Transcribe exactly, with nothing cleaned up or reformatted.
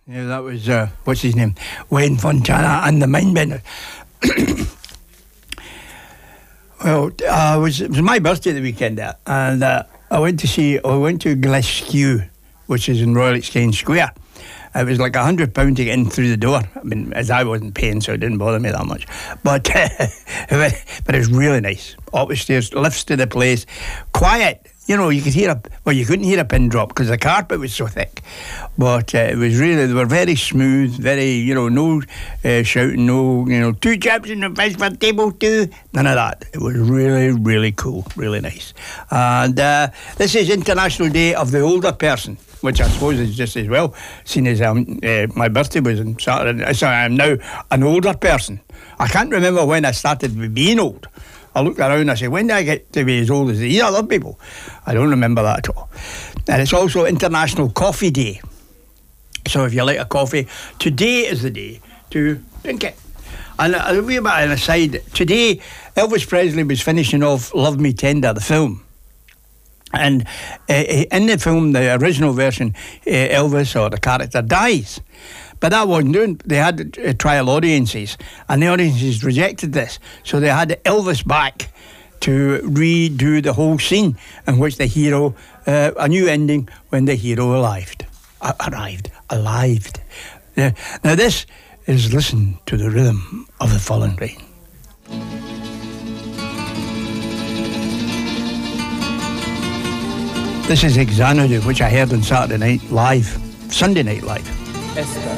Yeah, that was, uh, what's his name? Wayne Fontana and the Mindbenders. Well, uh, it, was, it was my birthday the weekend there, and uh, I went to see, I went to Glasgow, which is in Royal Exchange Square. It was like a hundred pounds to get in through the door. I mean, as I wasn't paying, so it didn't bother me that much. But but it was really nice. Up the stairs, lifts to the place, quiet. You know, you could hear a well, you couldn't hear a pin drop because the carpet was so thick. But uh, it was really, they were very smooth, very, you know, no uh, shouting, no, you know, two chaps in the fish for table two, none of that. It was really, really cool, really nice. And uh, this is International Day of the Older Person, which I suppose is just as well, seeing as um, uh, my birthday was on Saturday. So I'm now an older person. I can't remember when I started being old. I looked around and I said, when did I get to be as old as these other people? I don't remember that at all. And it's also International Coffee Day. So if you like a coffee, today is the day to drink it. And a wee bit of an aside, today Elvis Presley was finishing off Love Me Tender, the film. And uh, in the film, the original version, uh, Elvis, or the character, dies. But that wasn't doing. They had uh, trial audiences, and the audiences rejected this. So they had Elvis back to redo the whole scene in which the hero, uh, a new ending when the hero arrived. Uh, arrived. Arrived. Uh, now this is Listen to the Rhythm of the Falling Rain. This is Xanadu, which I heard on Saturday Night Live, Sunday Night Live. Esther.